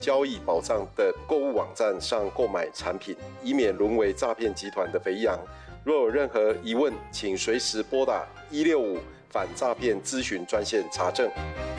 交易保障的购物网站上购买产品，以免沦为诈骗集团的肥羊。若有任何疑问，请随时拨打165反诈骗咨询专线查证。